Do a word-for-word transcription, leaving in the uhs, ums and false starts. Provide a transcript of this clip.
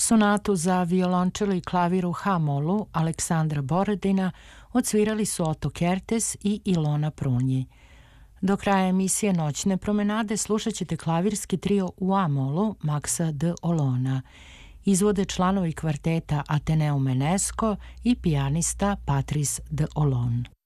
Sonatu za violončelo i klavir u ha-molu Aleksandra Borodina odsvirali su Oto Kertes i Ilona Prunji. Do kraja emisije Noćne promenade slušat ćete klavirski trio u a-molu Maxa de Olona. Izvode članovi kvarteta Ateneo Menesco i pijanista Patrice de Olon.